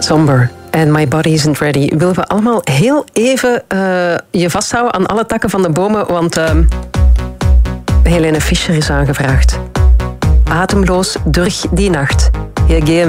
Somber en My Body Isn't Ready. Willen we allemaal heel even je vasthouden aan alle takken van de bomen, want Helene Fischer is aangevraagd. Ademloos durch die nacht. Hier